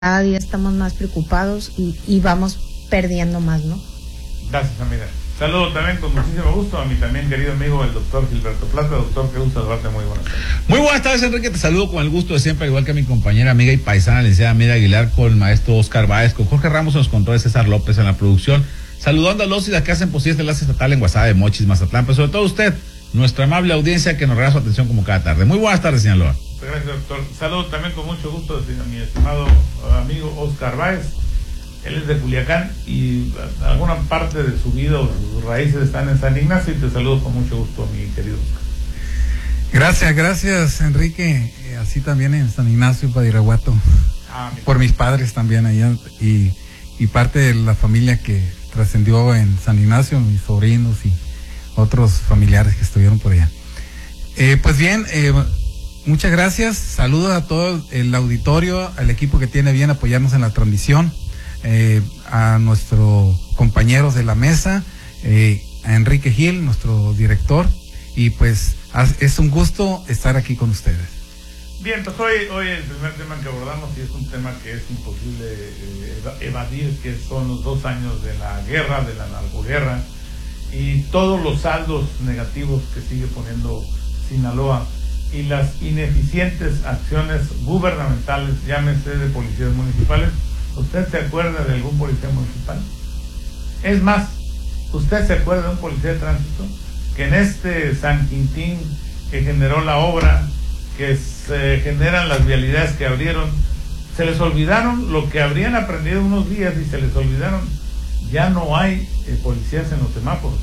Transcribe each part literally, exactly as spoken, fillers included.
cada día estamos más preocupados y, y vamos perdiendo más, ¿no? Gracias, amiga. Saludo también con muchísimo gusto a mi también querido amigo el doctor Gilberto Plata. Doctor, qué gusto saludarte, muy buenas tardes. Muy buenas tardes, Enrique, te saludo con el gusto de siempre, igual que a mi compañera, amiga y paisana, licenciada Mira Aguilar, con el maestro Oscar Báez, con Jorge Ramos en los controles, César López en la producción, saludando a los y las que hacen posible este enlace estatal en Guasave de Mochis, Mazatlán, pero sobre todo usted, nuestra amable audiencia que nos regala su atención como cada tarde. Muy buenas tardes, Sinaloa. Gracias, doctor. Saludo también con mucho gusto a mi estimado amigo Oscar Báez. Él es de Culiacán y alguna parte de su vida o sus raíces están en San Ignacio, y te saludo con mucho gusto, mi querido Oscar. Gracias, gracias, Enrique. Eh, así también en San Ignacio, Badiraguato. Ah, por mis padres también allá y, y parte de la familia que trascendió en San Ignacio, mis sobrinos y otros familiares que estuvieron por allá. Eh, pues bien, eh, muchas gracias. Saludos a todo el auditorio, al equipo que tiene bien apoyarnos en la transmisión. Eh, a nuestros compañeros de la mesa, eh, a Enrique Gil, nuestro director, y pues es un gusto estar aquí con ustedes. Bien, pues hoy, hoy el primer tema que abordamos, y es un tema que es imposible eh, evadir, que son los dos años de la guerra, de la narcoguerra, y todos los saldos negativos que sigue poniendo Sinaloa, y las ineficientes acciones gubernamentales, llámese de policías municipales. ¿Usted se acuerda de algún policía municipal? Es más, ¿usted se acuerda de un policía de tránsito que en este San Quintín que generó la obra, que se generan las vialidades que abrieron, se les olvidaron lo que habrían aprendido unos días y se les olvidaron? Ya no hay eh, policías en los semáforos.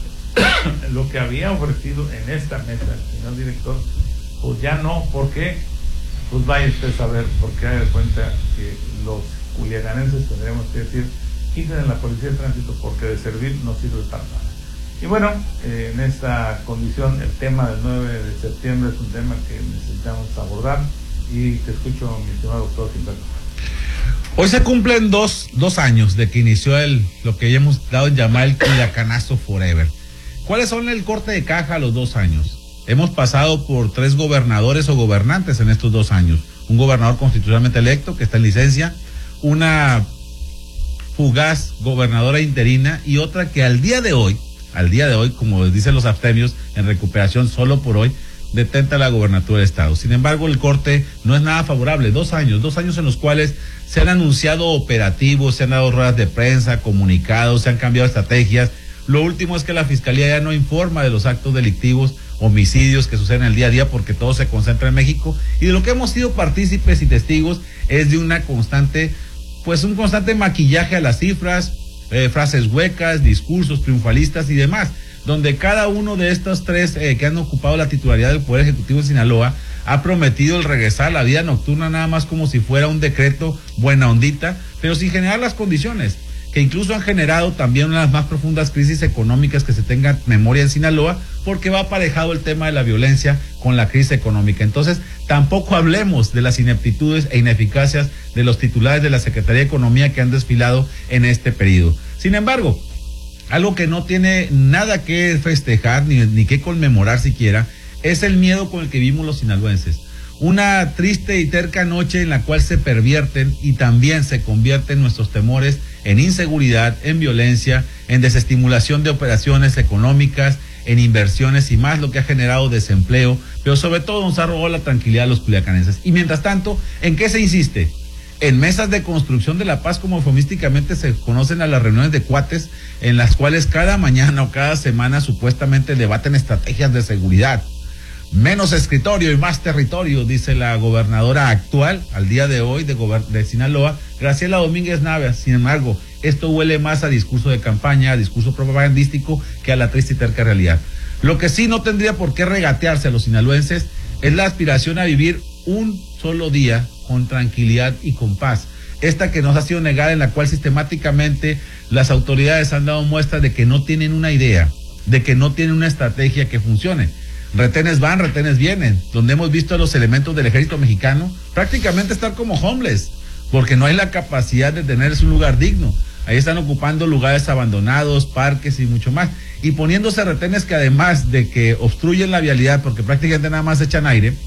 Lo que había ofrecido en esta mesa el señor director, pues ya no. ¿Por qué? Pues vaya usted a saber, porque hay de cuenta que los culiacanenses tendríamos que decir: quiten la policía de tránsito porque de servir no sirve para nada. Y bueno, eh, en esta condición el tema del nueve de septiembre es un tema que necesitamos abordar, y te escucho, mi estimado doctor Gilberto. Hoy se cumplen dos, dos años de que inició el, lo que ya hemos dado en llamar el Culiacanazo Forever. ¿Cuáles son el corte de caja a los dos años? Hemos pasado por tres gobernadores o gobernantes en estos dos años. Un gobernador constitucionalmente electo que está en licencia, una fugaz gobernadora interina y otra que al día de hoy, al día de hoy, como dicen los abstemios, en recuperación solo por hoy, detenta la gobernatura del estado. Sin embargo, el corte no es nada favorable. Dos años, dos años en los cuales se han anunciado operativos, se han dado ruedas de prensa, comunicados, se han cambiado estrategias. Lo último es que la fiscalía ya no informa de los actos delictivos, homicidios que suceden el día a día, porque todo se concentra en México, y de lo que hemos sido partícipes y testigos es de una constante, pues un constante maquillaje a las cifras, eh, frases huecas, discursos triunfalistas y demás, donde cada uno de estos tres eh, que han ocupado la titularidad del Poder Ejecutivo de Sinaloa ha prometido el regresar a la vida nocturna nada más como si fuera un decreto buena ondita, pero sin generar las condiciones que incluso han generado también una de las más profundas crisis económicas que se tenga memoria en Sinaloa, porque va aparejado el tema de la violencia con la crisis económica. Entonces, tampoco hablemos de las ineptitudes e ineficacias de los titulares de la Secretaría de Economía que han desfilado en este periodo. Sin embargo, algo que no tiene nada que festejar ni, ni que conmemorar siquiera es el miedo con el que vivimos los sinaloenses. Una triste y terca noche en la cual se pervierten y también se convierten nuestros temores en inseguridad, en violencia, en desestimulación de operaciones económicas, en inversiones y más, lo que ha generado desempleo, pero sobre todo nos ha robado la tranquilidad a los culiacanenses. Y mientras tanto, ¿en qué se insiste? En mesas de construcción de la paz, como eufemísticamente se conocen a las reuniones de cuates, en las cuales cada mañana o cada semana supuestamente debaten estrategias de seguridad. Menos escritorio y más territorio, dice la gobernadora actual, al día de hoy, de, de Sinaloa, Graciela Domínguez Navas. Sin embargo, esto huele más a discurso de campaña, a discurso propagandístico, que a la triste y terca realidad. Lo que sí no tendría por qué regatearse a los sinaloenses es la aspiración a vivir un solo día con tranquilidad y con paz. Esta que nos ha sido negada, en la cual sistemáticamente las autoridades han dado muestras de que no tienen una idea, de que no tienen una estrategia que funcione. Retenes van, retenes vienen, donde hemos visto a los elementos del ejército mexicano prácticamente estar como homeless, porque no hay la capacidad de tenerse un lugar digno. Ahí están ocupando lugares abandonados, parques y mucho más, y poniéndose retenes que además de que obstruyen la vialidad, porque prácticamente nada más echan aire,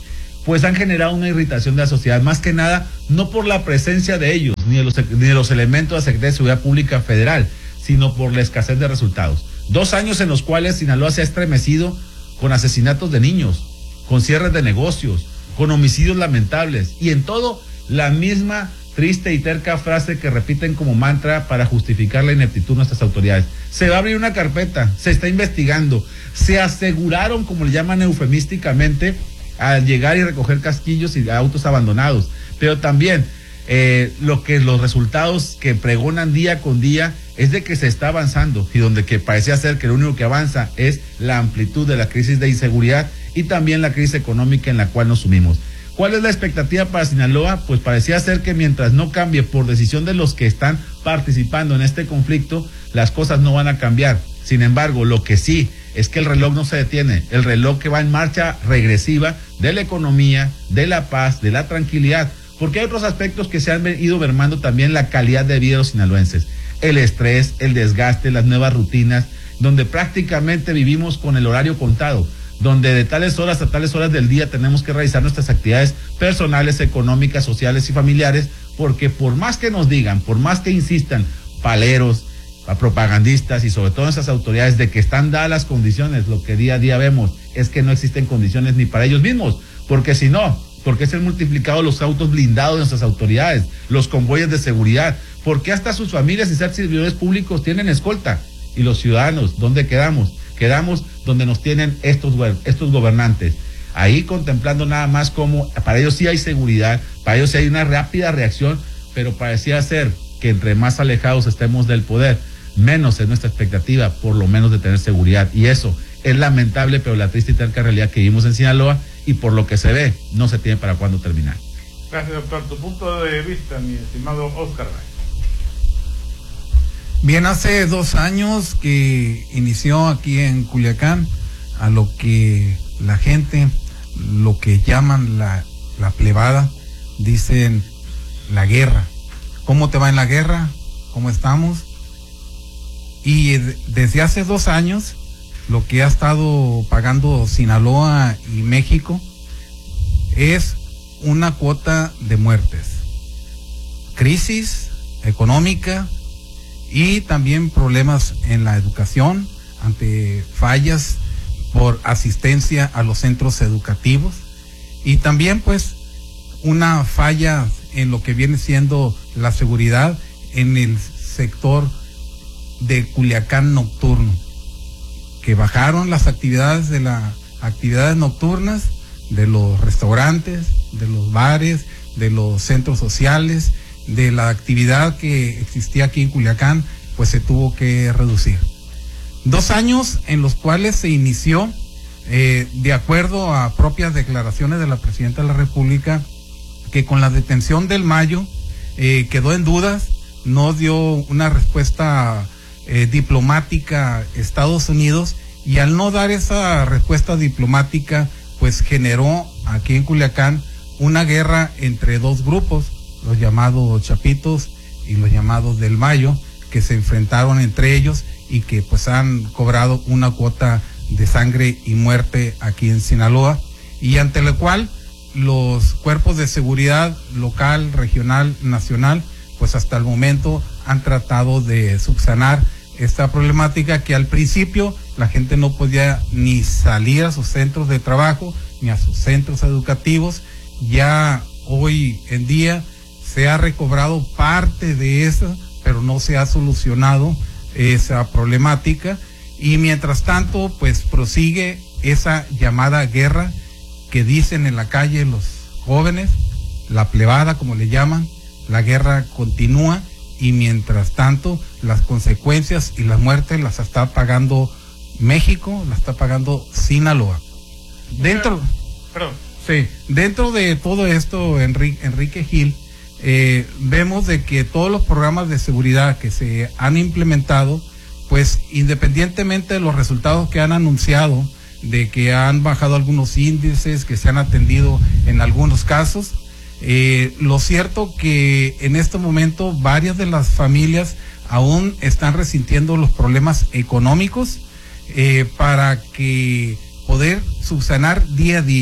pues han generado una irritación de la sociedad, más que nada, no por la presencia de ellos, ni de los, ni de los elementos de la Secretaría de Seguridad Pública Federal, sino por la escasez de resultados. Dos años en los cuales Sinaloa se ha estremecido con asesinatos de niños, con cierres de negocios, con homicidios lamentables, y en todo la misma triste y terca frase que repiten como mantra para justificar la ineptitud de nuestras autoridades. Se va a abrir una carpeta, se está investigando, se aseguraron, como le llaman eufemísticamente, al llegar y recoger casquillos y autos abandonados, pero también eh, lo que los resultados que pregonan día con día es de que se está avanzando, y donde que parecía ser que lo único que avanza es la amplitud de la crisis de inseguridad y también la crisis económica en la cual nos sumimos. ¿Cuál es la expectativa para Sinaloa? Pues parecía ser que mientras no cambie por decisión de los que están participando en este conflicto, las cosas no van a cambiar. Sin embargo, lo que sí es que el reloj no se detiene, el reloj que va en marcha regresiva de la economía, de la paz, de la tranquilidad, porque hay otros aspectos que se han ido mermando también la calidad de vida de los sinaloenses. El estrés, el desgaste, las nuevas rutinas, donde prácticamente vivimos con el horario contado, donde de tales horas a tales horas del día tenemos que realizar nuestras actividades personales, económicas, sociales y familiares, porque por más que nos digan, por más que insistan paleros, a propagandistas y sobre todo esas autoridades de que están dadas las condiciones, lo que día a día vemos es que no existen condiciones ni para ellos mismos, porque si no, porque se han multiplicado los autos blindados de nuestras autoridades, los convoyes de seguridad, porque hasta sus familias y ser servidores públicos tienen escolta, y los ciudadanos, ¿dónde quedamos? Quedamos donde nos tienen estos, estos gobernantes, ahí contemplando nada más como para ellos sí hay seguridad, para ellos sí hay una rápida reacción, pero parecía ser que entre más alejados estemos del poder, menos es nuestra expectativa, por lo menos de tener seguridad, y eso es lamentable, pero la triste y terca realidad que vivimos en Sinaloa, y por lo que se ve, no se tiene para cuándo terminar. Gracias, doctor. Tu punto de vista, mi estimado Oscar. Bien, hace dos años que inició aquí en Culiacán a lo que la gente, lo que llaman la, la plebada, dicen la guerra. ¿Cómo te va en la guerra? ¿Cómo estamos? Y desde hace dos años, lo que ha estado pagando Sinaloa y México es una cuota de muertes, crisis económica y también problemas en la educación ante fallas por asistencia a los centros educativos, y también pues una falla en lo que viene siendo la seguridad en el sector de Culiacán nocturno, que bajaron las actividades de las actividades nocturnas de los restaurantes, de los bares, de los centros sociales, de la actividad que existía aquí en Culiacán, pues se tuvo que reducir. Dos años en los cuales se inició, eh, de acuerdo a propias declaraciones de la Presidenta de la República, que con la detención del Mayo eh, quedó en dudas, no dio una respuesta eh, diplomática a Estados Unidos, y al no dar esa respuesta diplomática, pues generó aquí en Culiacán una guerra entre dos grupos, los llamados Chapitos y los llamados del Mayo, que se enfrentaron entre ellos y que pues han cobrado una cuota de sangre y muerte aquí en Sinaloa, y ante lo cual los cuerpos de seguridad local, regional, nacional, pues hasta el momento han tratado de subsanar esta problemática, que al principio la gente no podía ni salir a sus centros de trabajo ni a sus centros educativos. Ya hoy en día se ha recobrado parte de eso, pero no se ha solucionado esa problemática, y mientras tanto pues prosigue esa llamada guerra que dicen en la calle los jóvenes, la plebada como le llaman. La guerra continúa, y mientras tanto las consecuencias y las muertes las está pagando México, las está pagando Sinaloa. Dentro, Perdón. Sí, dentro de todo esto, Enrique, Enrique Gil, eh, vemos de que todos los programas de seguridad que se han implementado, pues independientemente de los resultados que han anunciado, de que han bajado algunos índices, que se han atendido en algunos casos, eh, lo cierto que en este momento varias de las familias aún están resintiendo los problemas económicos eh, para que poder subsanar día a día.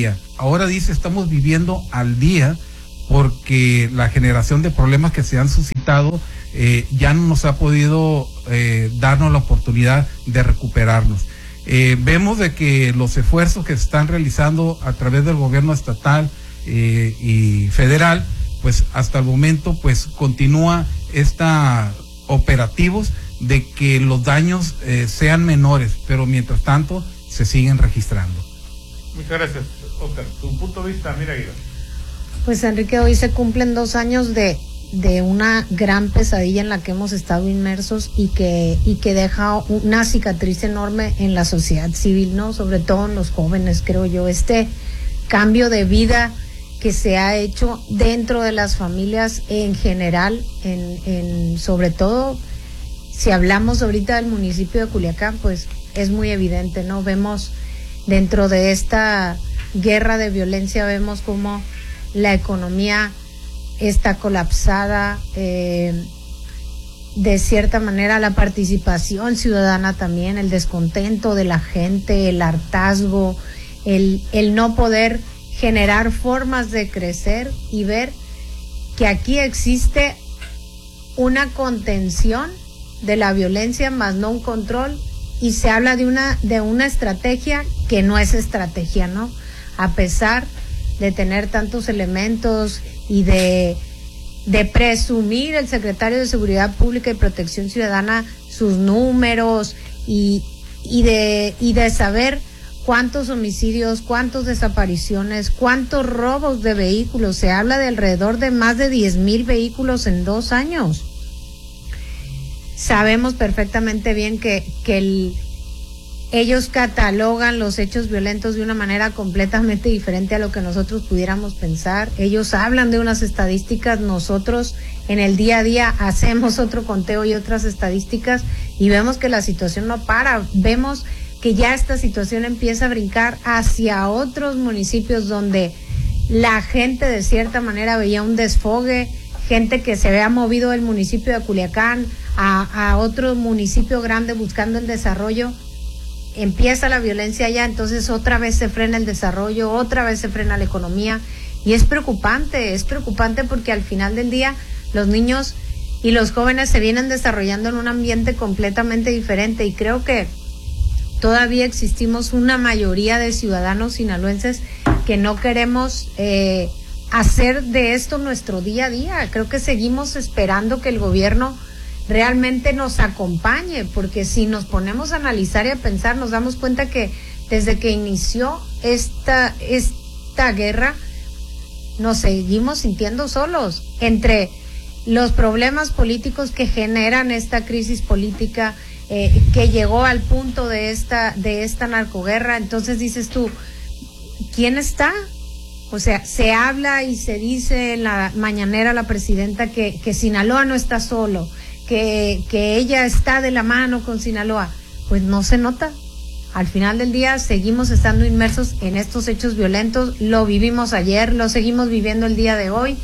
ahora dice estamos viviendo al día porque la generación de problemas que se han suscitado eh, ya no nos ha podido eh, darnos la oportunidad de recuperarnos. Eh, vemos de que los esfuerzos que se están realizando a través del gobierno estatal eh, y federal, pues hasta el momento pues continúa esta operativos de que los daños eh, sean menores, pero mientras tanto se siguen registrando. Muchas gracias, Oscar. Tu punto de vista, mira, Aguilar. Pues Enrique, hoy se cumplen dos años de, de una gran pesadilla en la que hemos estado inmersos y que, y que deja una cicatriz enorme en la sociedad civil, ¿no? Sobre todo en los jóvenes, creo yo. Este cambio de vida que se ha hecho dentro de las familias en general, en, en sobre todo, si hablamos ahorita del municipio de Culiacán, pues es muy evidente, ¿no? Vemos dentro de esta guerra de violencia, vemos cómo la economía está colapsada, eh, de cierta manera la participación ciudadana también, el descontento de la gente, el hartazgo, el, el no poder generar formas de crecer y ver que aquí existe una contención de la violencia más no un control, y se habla de una de una estrategia que no es estrategia, ¿no? A pesar de tener tantos elementos y de de presumir el secretario de Seguridad Pública y Protección Ciudadana sus números y y de y de saber cuántos homicidios, cuántas desapariciones, cuántos robos de vehículos. Se habla de alrededor de más de diez mil vehículos en dos años. Sabemos perfectamente bien que, que el, ellos catalogan los hechos violentos de una manera completamente diferente a lo que nosotros pudiéramos pensar. Ellos hablan de unas estadísticas, nosotros en el día a día hacemos otro conteo y otras estadísticas y vemos que la situación no para. Vemos que ya esta situación empieza a brincar hacia otros municipios donde la gente de cierta manera veía un desfogue, gente que se había movido del municipio de Culiacán a, a otro municipio grande buscando el desarrollo. Empieza la violencia allá, entonces otra vez se frena el desarrollo, otra vez se frena la economía, y es preocupante, es preocupante porque al final del día los niños y los jóvenes se vienen desarrollando en un ambiente completamente diferente, y creo que todavía existimos una mayoría de ciudadanos sinaloenses que no queremos eh, hacer de esto nuestro día a día. Creo que seguimos esperando que el gobierno realmente nos acompañe, porque si nos ponemos a analizar y a pensar, nos damos cuenta que desde que inició esta, esta guerra, nos seguimos sintiendo solos entre los problemas políticos que generan esta crisis política, eh, que llegó al punto de esta, de esta narcoguerra. Entonces dices tú, ¿quién está? O sea, se habla y se dice en la mañanera la presidenta que, que Sinaloa no está solo, que, que ella está de la mano con Sinaloa. Pues no se nota. Al final del día seguimos estando inmersos en estos hechos violentos, lo vivimos ayer, lo seguimos viviendo el día de hoy,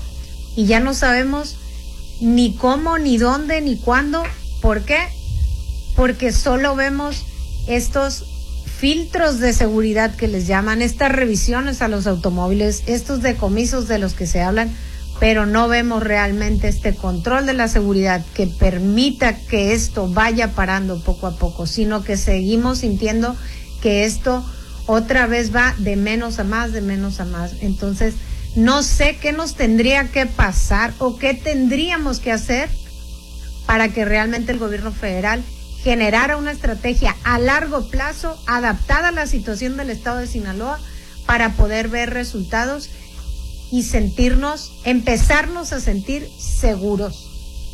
y ya no sabemos ni cómo, ni dónde, ni cuándo. ¿Por qué? Porque solo vemos estos filtros de seguridad que les llaman, estas revisiones a los automóviles, estos decomisos de los que se hablan, pero no vemos realmente este control de la seguridad que permita que esto vaya parando poco a poco, sino que seguimos sintiendo que esto otra vez va de menos a más, de menos a más. Entonces, no sé qué nos tendría que pasar o qué tendríamos que hacer para que realmente el gobierno federal generara una estrategia a largo plazo adaptada a la situación del estado de Sinaloa para poder ver resultados y sentirnos, empezarnos a sentir seguros.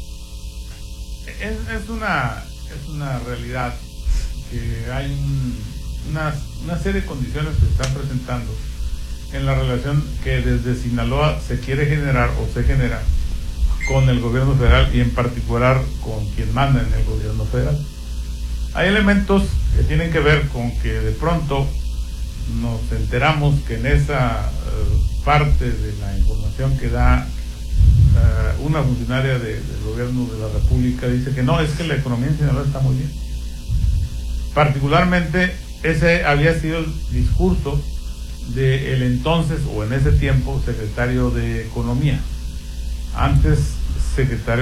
Es, es una es una realidad que hay un, una, una serie de condiciones que se están presentando en la relación que desde Sinaloa se quiere generar o se genera con el gobierno federal, y en particular con quien manda en el gobierno federal. Hay elementos que tienen que ver con que de pronto nos enteramos que en esa uh, parte de la información que da uh, una funcionaria de, del gobierno de la República dice que no, es que la economía en Sinaloa está muy bien. Particularmente ese había sido el discurso del entonces, o en ese tiempo, secretario de Economía, antes secretario